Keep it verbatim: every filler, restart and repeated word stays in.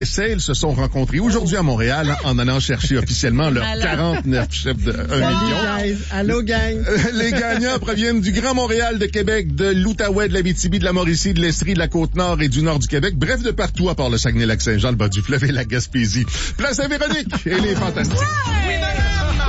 Sales se sont rencontrés aujourd'hui à Montréal en allant chercher officiellement leurs quarante-neuf chefs de un million. Guys. Allô, gang. Les gagnants proviennent du Grand Montréal, de Québec, de l'Outaouais, de l'Abitibi, de la Mauricie, de l'Estrie, de la Côte-Nord et du Nord du Québec. Bref, de partout à part le Saguenay-Lac-Saint-Jean, le Bas-du-Fleuve et la Gaspésie. Place à Véronique et les Fantastiques. Oui, madame!